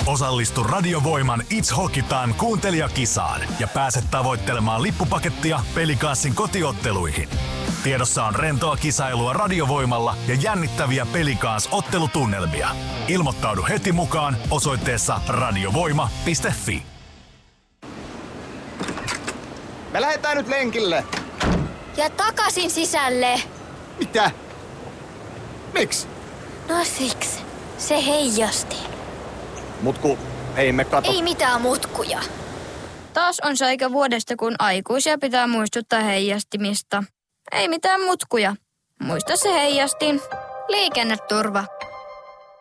Osallistu Radiovoiman It's Hockey Time -kuuntelijakisaan ja pääse tavoittelemaan lippupakettia Pelikanssin kotiotteluihin. Tiedossa on rentoa kisailua Radiovoimalla ja jännittäviä Pelikans-ottelutunnelmia. Ilmoittaudu heti mukaan osoitteessa radiovoima.fi. Me lähdetään nyt lenkille. Ja takaisin sisälle. Mitä? Miks? No siksi. Se heijasti. Mutku, ei me kato. Ei mitään mutkuja. Taas on se aika vuodesta, kun aikuisia pitää muistuttaa heijastimista. Ei mitään mutkuja. Muista se heijastin. Liikenneturva.